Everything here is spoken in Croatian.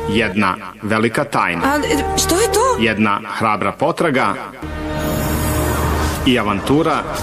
Jedna velika tajna. A što je to? Jedna hrabra potraga i avantura